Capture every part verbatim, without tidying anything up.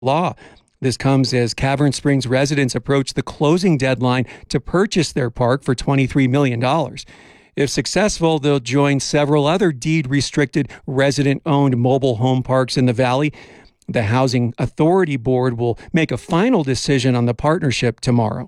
law. This comes as Cavern Springs residents approach the closing deadline to purchase their park for twenty-three million dollars. If successful, they'll join several other deed-restricted resident-owned mobile home parks in the valley. The Housing Authority Board will make a final decision on the partnership tomorrow.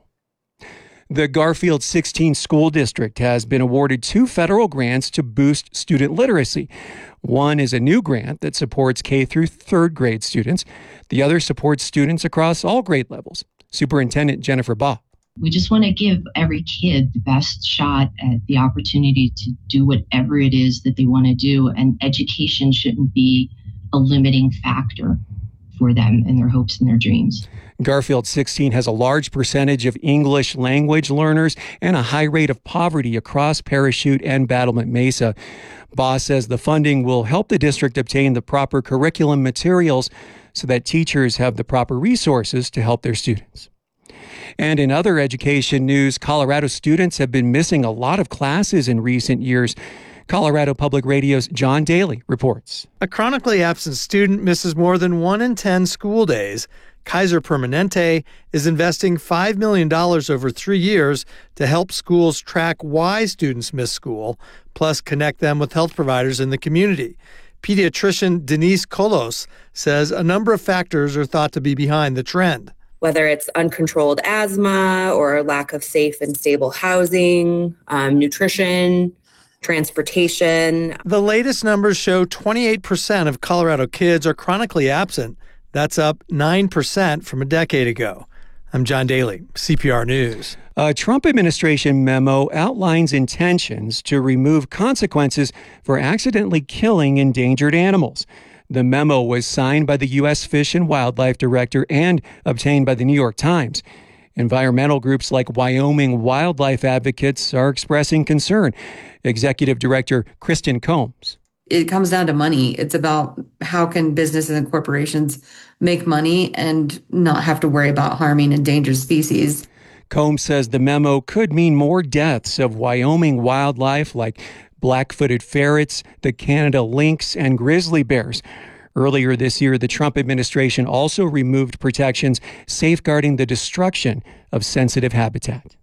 The Garfield sixteen School District has been awarded two federal grants to boost student literacy. One is a new grant that supports K through third grade students. The other supports students across all grade levels. Superintendent Jennifer Baugh. We just want to give every kid the best shot at the opportunity to do whatever it is that they want to do, and education shouldn't be a limiting factor for them and their hopes and their dreams. Garfield sixteen has a large percentage of English language learners and a high rate of poverty across Parachute and Battlement Mesa. Baugh says the funding will help the district obtain the proper curriculum materials so that teachers have the proper resources to help their students. And in other education news, Colorado students have been missing a lot of classes in recent years. Colorado Public Radio's John Daly reports. A chronically absent student misses more than one in ten school days. Kaiser Permanente is investing five million dollars over three years to help schools track why students miss school, plus connect them with health providers in the community. Pediatrician Denise Colos says a number of factors are thought to be behind the trend. Whether it's uncontrolled asthma or lack of safe and stable housing, um, nutrition, transportation. The latest numbers show twenty-eight percent of Colorado kids are chronically absent. That's up nine percent from a decade ago. I'm John Daly, C P R News. A Trump administration memo outlines intentions to remove consequences for accidentally killing endangered animals. The memo was signed by the U S Fish and Wildlife Director and obtained by the New York Times. Environmental groups like Wyoming Wildlife Advocates are expressing concern. Executive Director Kristen Combs. It comes down to money. It's about how can businesses and corporations make money and not have to worry about harming endangered species. Combs says the memo could mean more deaths of Wyoming wildlife like black-footed ferrets, the Canada lynx, and grizzly bears. Earlier this year, the Trump administration also removed protections safeguarding the destruction of sensitive habitat.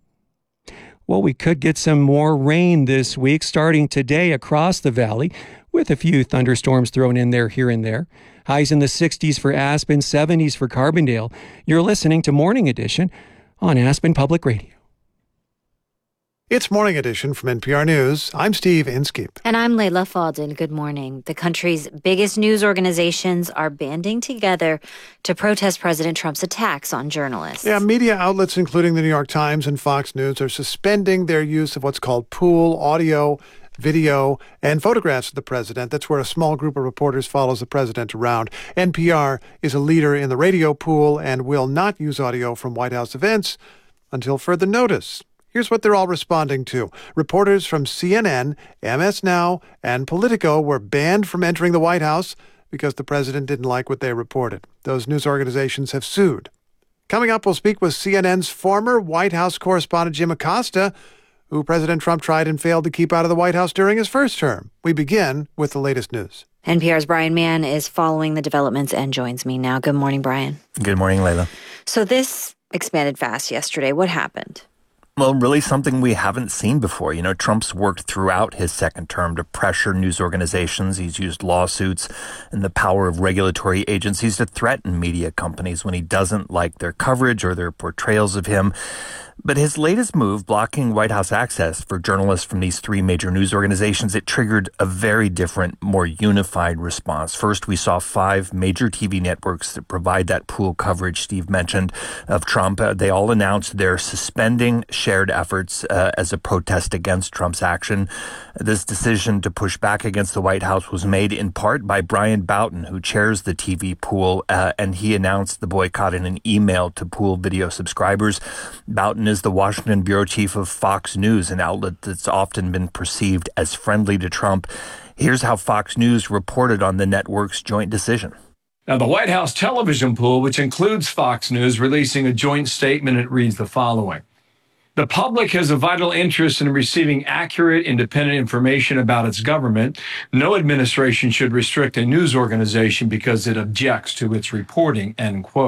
Well, we could get some more rain this week, starting today across the valley, with a few thunderstorms thrown in there here and there. Highs in the sixties for Aspen, seventies for Carbondale. You're listening to Morning Edition on Aspen Public Radio. It's Morning Edition from N P R News. I'm Steve Inskeep. And I'm Layla Faldin. Good morning. The country's biggest news organizations are banding together to protest President Trump's attacks on journalists. Yeah, media outlets, including the New York Times and Fox News, are suspending their use of what's called pool audio, video, and photographs of the president. That's where a small group of reporters follows the president around. N P R is a leader in the radio pool and will not use audio from White House events until further notice. Here's what they're all responding to. Reporters from C N N, M S Now, and Politico were banned from entering the White House because the president didn't like what they reported. Those news organizations have sued. Coming up, we'll speak with C N N's former White House correspondent Jim Acosta, who President Trump tried and failed to keep out of the White House during his first term. We begin with the latest news. N P R's Brian Mann is following the developments and joins me now. Good morning, Brian. Good morning, Layla. So this expanded fast yesterday. What happened? Well, really something we haven't seen before. You know, Trump's worked throughout his second term to pressure news organizations. He's used lawsuits and the power of regulatory agencies to threaten media companies when he doesn't like their coverage or their portrayals of him. But his latest move, blocking White House access for journalists from these three major news organizations, it triggered a very different, more unified response. First, we saw five major T V networks that provide that pool coverage Steve mentioned of Trump. Uh, they all announced they're suspending shared efforts uh, as a protest against Trump's action. This decision to push back against the White House was made in part by Brian Boughton, who chairs the T V pool, uh, and he announced the boycott in an email to pool video subscribers. Boughton is the Washington bureau chief of Fox News, an outlet that's often been perceived as friendly to Trump. Here's how Fox News reported on the network's joint decision. Now, the White House television pool, which includes Fox News, releasing a joint statement. It reads the following. The public has a vital interest in receiving accurate, independent information about its government. No administration should restrict a news organization because it objects to its reporting, end quote.